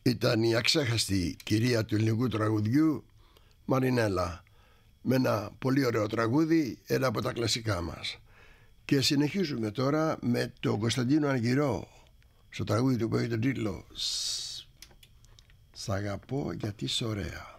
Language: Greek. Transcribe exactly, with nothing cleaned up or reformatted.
Ήταν η αξέχαστη κυρία του ελληνικού τραγουδιού, Μαρινέλα, με ένα πολύ ωραίο τραγούδι, ένα από τα κλασικά μας. Και συνεχίζουμε τώρα με τον Κωνσταντίνο Αργυρό, στο τραγούδι του που έχει τον τίτλο «Σ' αγαπώ γιατί είσαι ωραία».